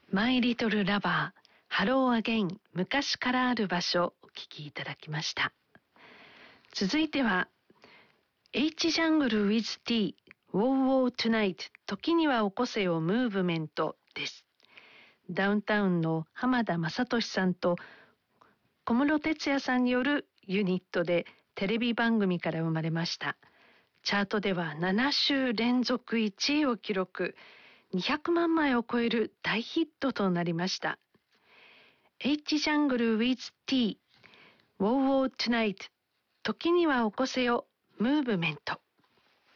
マイリトルラバー、ハローアゲイン、昔からある場所お聞きいただきました。続いては H ジャングル with T Wow Wow Tonight 時には起こせよムーブメントです。ダウンタウンの浜田雅俊さんと小室哲哉さんによるユニットでテレビ番組から生まれました。チャートでは7週連続1位を記録、200万枚を超える大ヒットとなりました。H ジャングル with T Wow Wow Tonight 時には起こせよムーブメント。